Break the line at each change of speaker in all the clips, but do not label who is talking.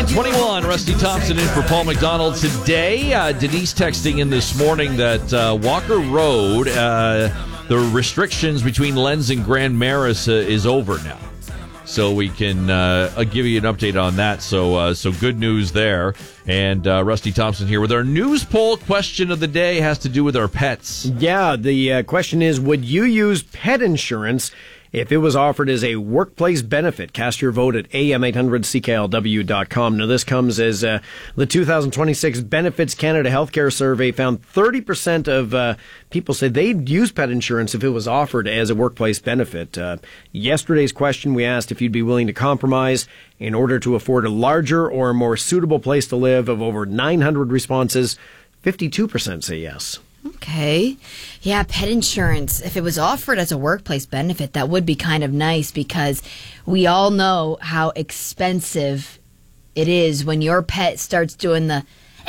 9:21, Rusty Thompson in for Paul McDonald today. Denise texting in this morning that Walker Road, the restrictions between Lens and Grand Maris is over now. So we can give you an update on that. So good news there. And Rusty Thompson here with our news poll question of the day. Has to do with our pets.
Yeah, the question is, would you use pet insurance if it was offered as a workplace benefit? Cast your vote at am800cklw.com. Now, this comes as the 2026 Benefits Canada Healthcare Survey found 30% of people say they'd use pet insurance if it was offered as a workplace benefit. Yesterday's question, we asked if you'd be willing to compromise in order to afford a larger or more suitable place to live. Of over 900 responses, 52% say yes.
Okay. Yeah, pet insurance. If it was offered as a workplace benefit, that would be kind of nice because we all know how expensive it is when your pet starts doing the...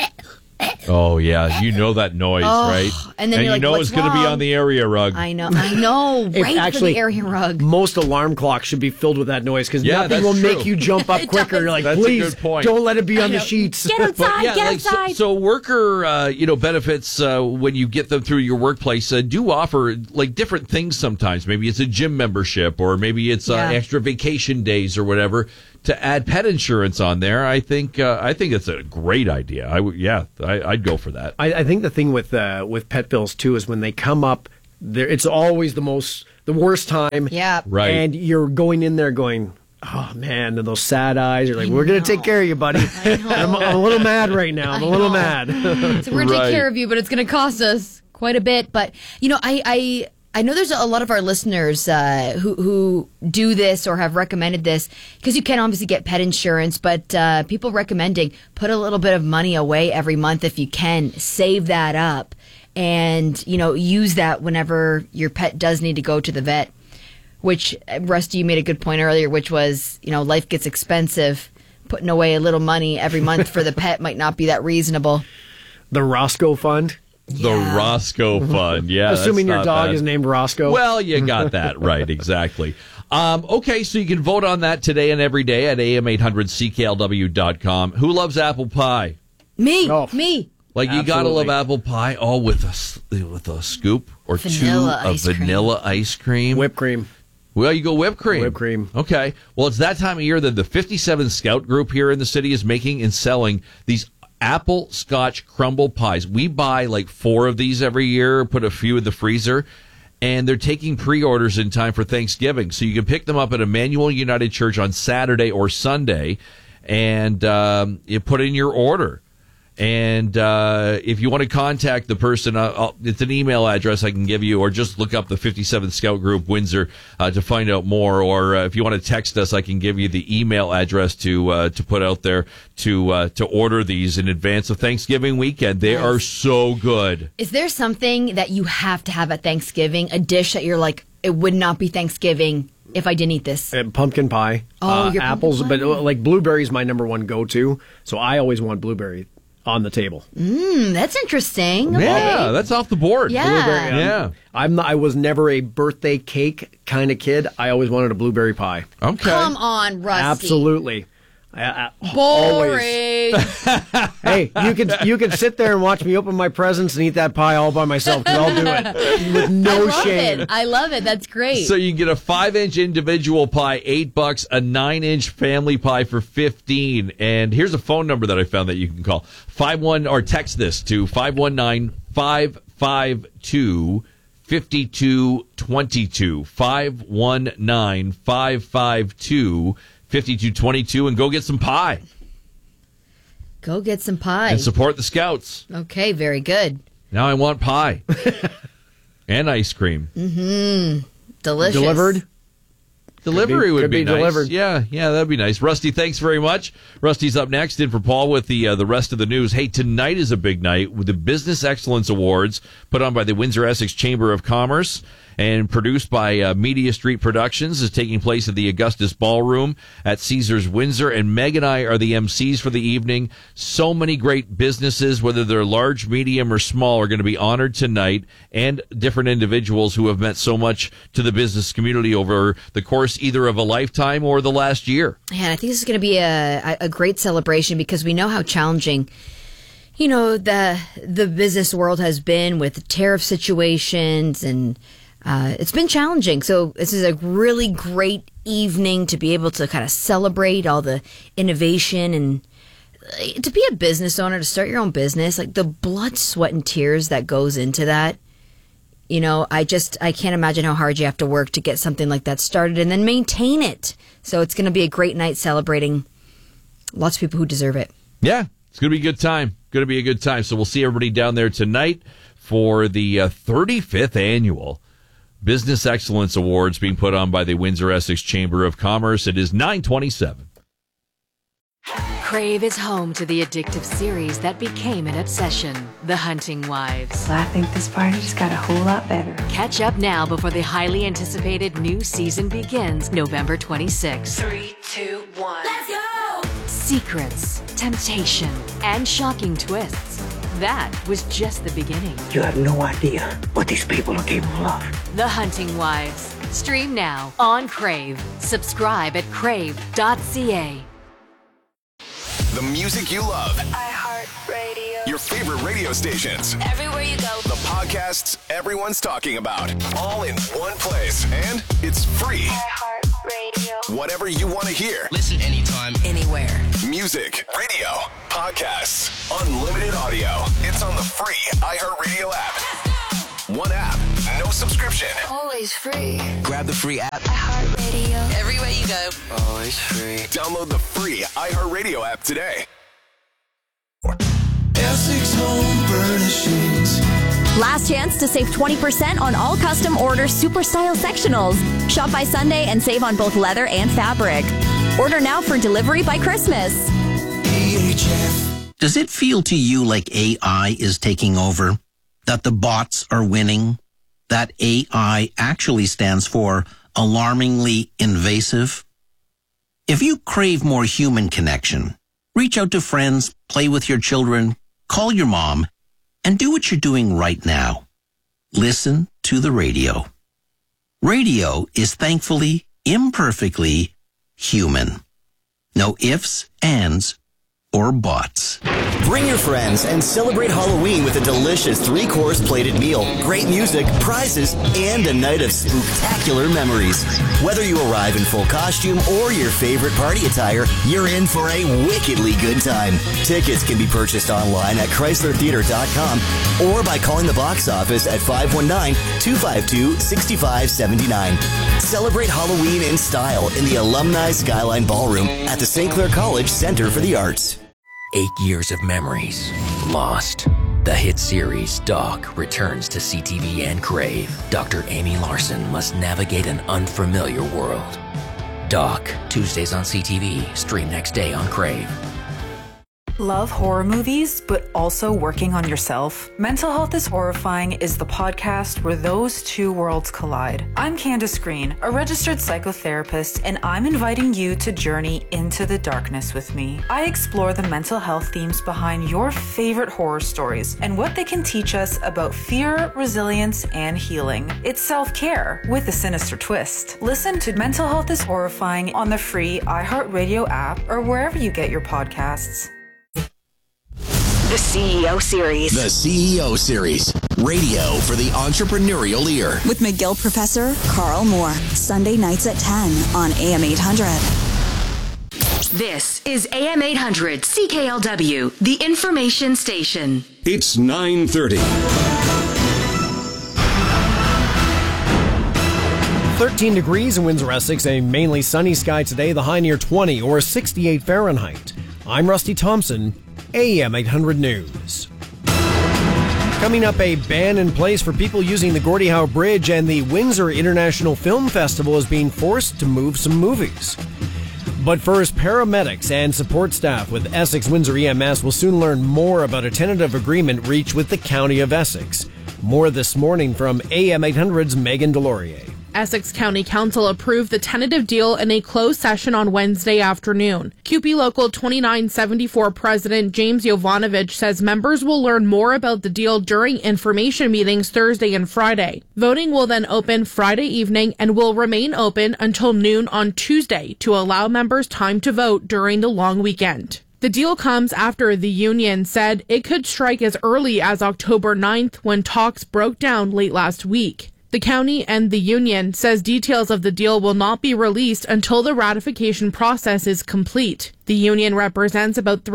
Oh, yeah. You know that noise, right?
And then you're like,
you know
what's
it's going to be on the area rug.
I know. Right
Actually,
for the area rug.
Most alarm clocks should be filled with that noise because nothing will make you jump up quicker. You're like,
that's
please,
a good point.
don't let it be on the sheets.
Get outside, get outside.
So worker, benefits, when you get them through your workplace, do offer like different things sometimes. Maybe it's a gym membership or maybe it's extra vacation days or whatever. To add pet insurance on there, I think it's a great idea. I'd go for that.
I think the thing with pet bills too is when they come up, it's always the worst time.
Yeah,
right.
And you're going in there going, oh man, and those sad eyes. You're like, we're gonna take care of you, buddy. I'm a little mad right now. I'm a little mad.
So we're gonna take care of you, but it's gonna cost us quite a bit. But I know there's a lot of our listeners who do this or have recommended this because you can obviously get pet insurance, but people recommending put a little bit of money away every month if you can, save that up, and use that whenever your pet does need to go to the vet. Which, Rusty, you made a good point earlier, which was life gets expensive. Putting away a little money every month for the pet might not be that reasonable.
The Roscoe Fund.
The Roscoe Fund, yeah.
Assuming your dog is named Roscoe.
Well, you got that right, exactly. Okay, so you can vote on that today and every day at am800cklw.com. Who loves apple pie?
Me.
Like, you gotta love apple pie, with a scoop or
vanilla
two of vanilla ice cream.
Whipped cream.
Well, you go whipped cream.
Whipped cream.
Okay. Well, it's that time of year that the 57 Scout Group here in the city is making and selling these apple scotch crumble pies. We buy like 4 of these every year, put a few in the freezer, and they're taking pre-orders in time for Thanksgiving. So you can pick them up at Emmanuel United Church on Saturday or Sunday, and you put in your order. And if you want to contact the person, it's an email address I can give you, or just look up the 57th Scout Group Windsor to find out more. Or if you want to text us, I can give you the email address to put out there to order these in advance of Thanksgiving weekend. They are so good.
Is there something that you have to have at Thanksgiving, a dish that you're like, it would not be Thanksgiving if I didn't eat this?
Pumpkin pie.
Your
apples,
pumpkin pie?
but like blueberry is my number one go-to. So I always want blueberry on the table.
That's interesting.
Yeah, that's off the board.
Yeah.
I was never a birthday cake kind of kid. I always wanted a blueberry pie.
Okay.
Come on, Rusty.
Absolutely.
Boring.
Hey, you can sit there and watch me open my presents and eat that pie all by myself, because I'll do it with no shame.
I love it. That's great.
So you can get a 5-inch individual pie, $8, a 9-inch family pie for $15. And here's a phone number that I found that you can call or text this to 519-552-5222. 519-552-5222, and go get some pie.
Go get some pie.
And support the Scouts.
Okay, very good.
Now I want pie. And ice cream.
Delicious.
Delivered?
Delivery would be nice.
Delivered.
Yeah, that'd be nice. Rusty, thanks very much. Rusty's up next in for Paul with the rest of the news. Hey, tonight is a big night with the Business Excellence Awards put on by the Windsor-Essex Chamber of Commerce. and produced by Media Street Productions, is taking place at the Augustus Ballroom at Caesars Windsor. And Meg and I are the MCs for the evening. So many great businesses, whether they're large, medium, or small, are going to be honored tonight, and different individuals who have meant so much to the business community over the course either of a lifetime or the last year.
Yeah, I think this is going to be a great celebration because we know how challenging, you know, the business world has been with tariff situations, and it's been challenging. So this is a really great evening to be able to kind of celebrate all the innovation and to be a business owner, to start your own business, like the blood, sweat, and tears that goes into that. You know, I can't imagine how hard you have to work to get something like that started and then maintain it. So it's going to be a great night celebrating lots of people who deserve it.
Yeah, it's going to be a good time. Going to be a good time. So we'll see everybody down there tonight for the 35th annual Business Excellence Awards being put on by the Windsor-Essex Chamber of Commerce. It is 9:27.
Crave is home to the addictive series that became an obsession, The Hunting Wives.
I think this party just got a whole lot better.
Catch up now before the highly anticipated new season begins November 26th.
3, 2, 1. Let's go!
Secrets, temptation, and shocking twists. That was just the beginning.
You have no idea what these people are capable of.
The Hunting Wives. Stream now on Crave. Subscribe at crave.ca.
The music you love.
iHeartRadio.
Your favorite radio stations.
Everywhere you go.
The podcasts everyone's talking about. All in one place. And it's free.
iHeartRadio.
Whatever you want to hear.
Listen anytime,
Anywhere.
Music, radio, podcasts, unlimited audio. It's on the free iHeartRadio app. One app, no subscription.
Always free.
grab the free app.
iHeartRadio.
Everywhere you go.
Always free.
Download the free iHeartRadio app today.
Essex Home Furnishings.
Last chance to save 20% on all custom order super style sectionals. Shop by Sunday and save on both leather and fabric. Order now for delivery by Christmas.
EHF.
Does it feel to you like AI is taking over? That the bots are winning? That AI actually stands for alarmingly invasive? If you crave more human connection, reach out to friends, play with your children, call your mom, and do what you're doing right now. Listen to the radio. Radio is thankfully, imperfectly human. No ifs, ands, or buts.
Bring your friends and celebrate Halloween with a delicious 3-course plated meal, great music, prizes, and a night of spooktacular memories. Whether you arrive in full costume or your favorite party attire, you're in for a wickedly good time. Tickets can be purchased online at ChryslerTheater.com or by calling the box office at 519-252-6579. Celebrate Halloween in style in the Alumni Skyline Ballroom at the St. Clair College Center for the Arts.
8 years of memories lost. The hit series Doc returns to CTV and Crave. Dr. Amy Larson must navigate an unfamiliar world. Doc, Tuesdays on CTV, stream next day on Crave.
Love horror movies, but also working on yourself? Mental Health is Horrifying is the podcast where those two worlds collide. I'm Candace Green, a registered psychotherapist, and I'm inviting you to journey into the darkness with me. I explore the mental health themes behind your favorite horror stories and what they can teach us about fear, resilience, and healing. It's self-care with a sinister twist. Listen to Mental Health is Horrifying on the free iHeartRadio app or wherever you get your podcasts.
The CEO Series.
The CEO Series. Radio for the entrepreneurial ear.
With McGill Professor Carl Moore. Sunday nights at 10 on AM 800.
This is AM 800 CKLW, the information station.
It's 9:30.
13 degrees in Windsor, Essex, a mainly sunny sky today, the high near 20 or 68 Fahrenheit. I'm Rusty Thompson, AM 800 News. Coming up, a ban in place for people using the Gordie Howe Bridge, and the Windsor International Film Festival is being forced to move some movies. But first, paramedics and support staff with Essex Windsor EMS will soon learn more about a tentative agreement reached with the County of Essex. More this morning from AM 800's Megan Delorier.
Essex County Council approved the tentative deal in a closed session on Wednesday afternoon. CUPE Local 2974 President James Jovanovich says members will learn more about the deal during information meetings Thursday and Friday. Voting will then open Friday evening and will remain open until noon on Tuesday to allow members time to vote during the long weekend. The deal comes after the union said it could strike as early as October 9th when talks broke down late last week. The county and the union says details of the deal will not be released until the ratification process is complete. The union represents about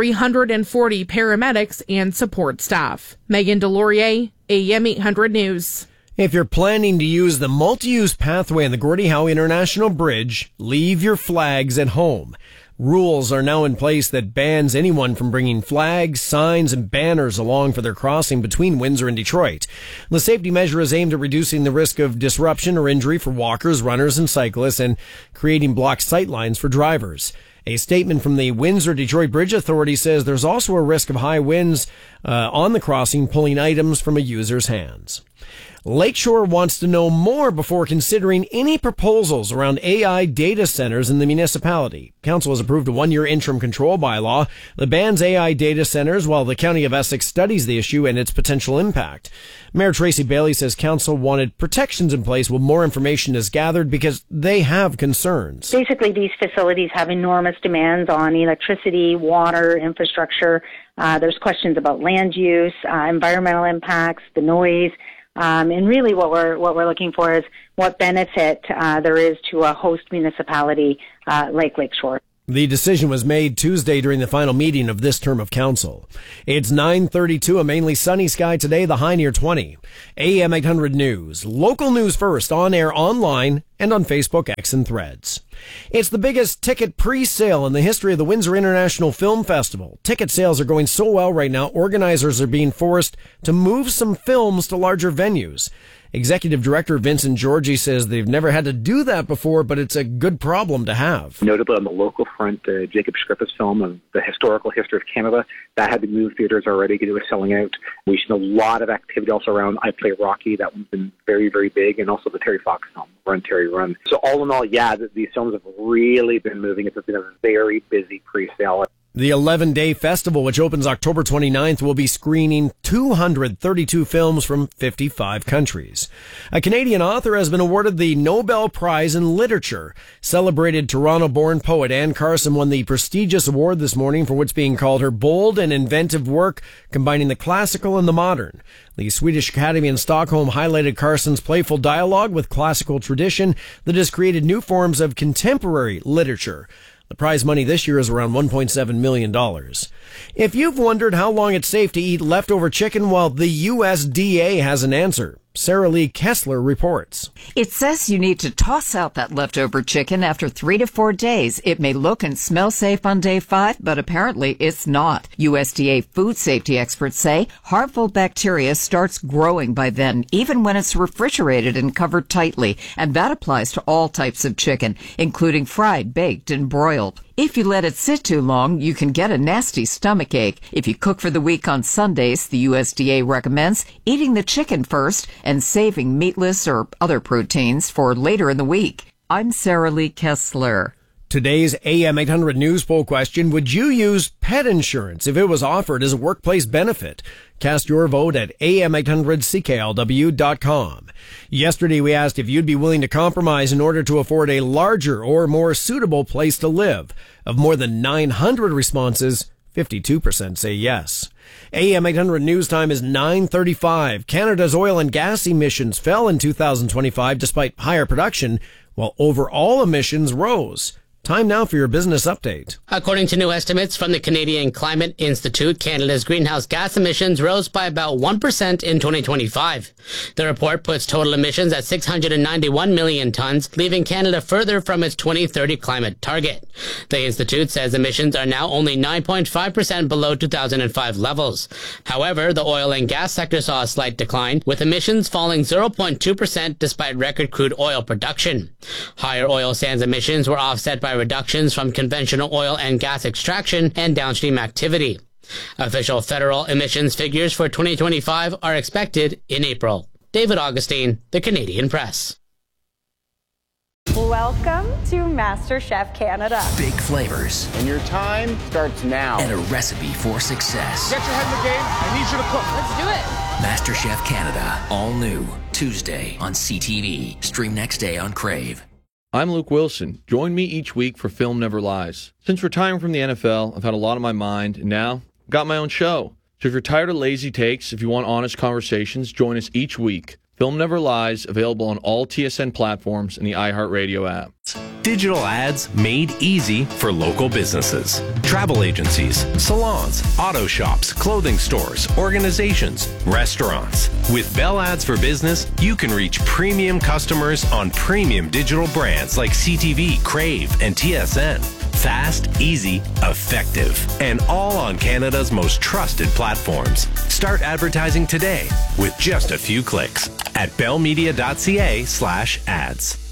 340 paramedics and support staff. Megan Delorier, AM 800 News.
If you're planning to use the multi-use pathway on the Gordie Howe International Bridge, leave your flags at home. Rules are now in place that bans anyone from bringing flags, signs, and banners along for their crossing between Windsor and Detroit. The safety measure is aimed at reducing the risk of disruption or injury for walkers, runners, and cyclists, and creating blocked sight lines for drivers. A statement from the Windsor-Detroit Bridge Authority says there's also a risk of high winds on the crossing, pulling items from a user's hands. Lakeshore wants to know more before considering any proposals around AI data centers in the municipality. Council has approved a 1-year interim control bylaw that bans AI data centers while the County of Essex studies the issue and its potential impact. Mayor Tracy Bailey says Council wanted protections in place when more information is gathered because they have concerns.
Basically, these facilities have enormous demands on electricity, water, infrastructure. There's questions about land use, environmental impacts, the noise. And really what we're looking for is what benefit there is to a host municipality like Lakeshore.
The decision was made Tuesday during the final meeting of this term of council. It's 9:32, a mainly sunny sky today, the high near 20. AM 800 News. Local news first, on air, online, and on Facebook, X, and Threads. It's the biggest ticket pre-sale in the history of the Windsor International Film Festival. Ticket sales are going so well right now, organizers are being forced to move some films to larger venues. Executive Director Vincent Georgie says they've never had to do that before, but it's a good problem to have.
Notably on the local front, Jacob Scrippa's film of the historical history of Canada, that had to move theaters already because it was selling out. We've seen a lot of activity also around I Play Rocky. That one's been very, very big, and also the Terry Fox film, Run, Terry, Run. So all in all, yeah, these films have really been moving. It's been a very busy pre-sale.
The 11-day festival, which opens October 29th, will be screening 232 films from 55 countries. A Canadian author has been awarded the Nobel Prize in Literature. Celebrated Toronto-born poet Anne Carson won the prestigious award this morning for what's being called her bold and inventive work, combining the classical and the modern. The Swedish Academy in Stockholm highlighted Carson's playful dialogue with classical tradition that has created new forms of contemporary literature. The prize money this year is around $1.7 million. If you've wondered how long it's safe to eat leftover chicken, well, the USDA has an answer. Sarah Lee Kessler reports.
It says you need to toss out that leftover chicken after 3 to 4 days. It may look and smell safe on day 5, but apparently it's not. USDA food safety experts say harmful bacteria starts growing by then, even when it's refrigerated and covered tightly. And that applies to all types of chicken, including fried, baked, and broiled. If you let it sit too long, you can get a nasty stomach ache. If you cook for the week on Sundays, the USDA recommends eating the chicken first and saving meatless or other proteins for later in the week. I'm Sarah Lee Kessler.
Today's AM 800 News poll question, would you use pet insurance if it was offered as a workplace benefit? Cast your vote at am800cklw.com. Yesterday we asked if you'd be willing to compromise in order to afford a larger or more suitable place to live. Of more than 900 responses, 52% say yes. AM 800 News time is 9:35. Canada's oil and gas emissions fell in 2025 despite higher production, while overall emissions rose. Time now for your business update.
According to new estimates from the Canadian Climate Institute, Canada's greenhouse gas emissions rose by about 1% in 2025. The report puts total emissions at 691 million tons, leaving Canada further from its 2030 climate target. The Institute says emissions are now only 9.5% below 2005 levels. However, the oil and gas sector saw a slight decline, with emissions falling 0.2% despite record crude oil production. Higher oil sands emissions were offset by reductions from conventional oil and gas extraction and downstream activity. Official federal emissions figures for 2025 are expected in April. David Augustine, The Canadian Press.
Welcome to MasterChef Canada.
Big flavors.
And your time starts now.
And a recipe for success.
Get your head in the game. I need you to cook.
Let's do it.
MasterChef Canada. All new. Tuesday on CTV. Stream next day on Crave.
I'm Luke Wilson. Join me each week for Film Never Lies. Since retiring from the NFL, I've had a lot on my mind, and now I've got my own show. So if you're tired of lazy takes, if you want honest conversations, join us each week. Film Never Lies, available on all TSN platforms and the iHeartRadio app.
Digital ads made easy for local businesses. Travel agencies, salons, auto shops, clothing stores, organizations, restaurants. With Bell Ads for Business, you can reach premium customers on premium digital brands like CTV, Crave, and TSN. Fast, easy, effective, and all on Canada's most trusted platforms. Start advertising today with just a few clicks at bellmedia.ca/ads.